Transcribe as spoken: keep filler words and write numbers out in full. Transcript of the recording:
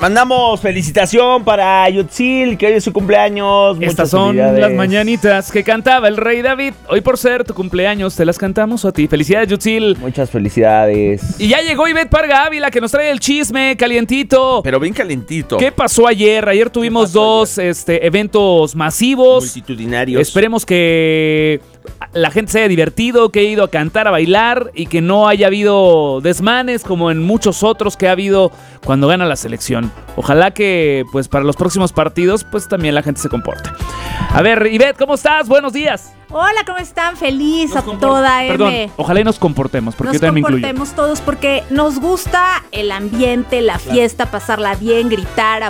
Mandamos felicitación para Yutzil, que hoy es su cumpleaños. Estas son las mañanitas que cantaba el rey David. Hoy por ser tu cumpleaños te las cantamos a ti. Felicidades, Yutzil. Muchas felicidades. Y ya llegó Ivette Parga Ávila, que nos trae el chisme calientito. Pero bien calentito. ¿Qué pasó ayer? Ayer tuvimos dos ayer? Este, eventos masivos. Multitudinarios. Esperemos que la gente se haya divertido, que haya ido a cantar, a bailar y que no haya habido desmanes como en muchos otros que ha habido cuando gana la selección. Ojalá que pues para los próximos partidos pues también la gente se comporte. A ver, Ivette, ¿cómo estás? Buenos días. Hola, ¿cómo están? Feliz Nos a comport- toda Perdón, M. ojalá y nos comportemos, porque Nos yo también me incluyo. comportemos todos porque nos gusta el ambiente, la fiesta, pasarla bien, gritar,